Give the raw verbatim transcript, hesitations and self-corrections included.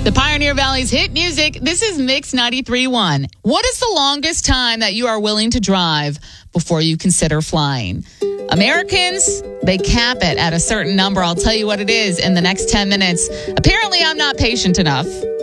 The Pioneer Valley's hit music. This is Mix ninety-three point one. What is the longest time that you are willing to drive before you consider flying? Americans, they cap it at a certain number. I'll tell you what it is in the next ten minutes. Apparently, I'm not patient enough.